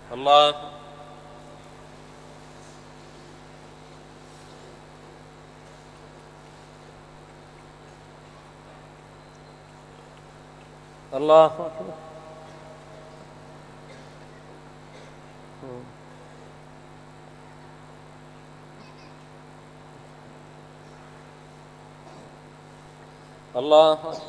الله الله أكبر. الله أكبر.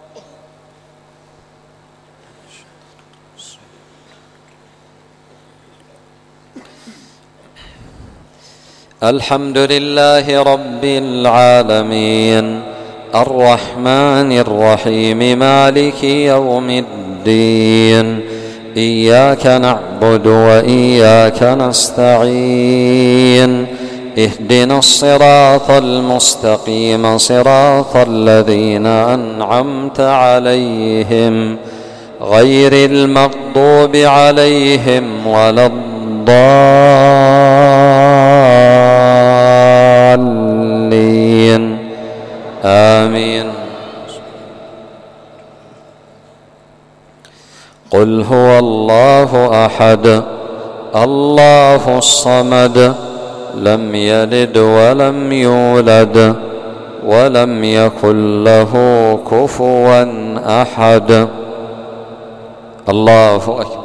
الحمد لله رب العالمين الرحمن الرحيم مالك يوم الدين إياك نعبد وإياك نستعين اهدنا الصراط المستقيم صراط الذين أنعمت عليهم غير المغضوب عليهم ولا الضالين آمين. قل هو الله أحد الله الصمد لم يلد ولم يولد ولم يكن له كفوا أحد. الله أكبر.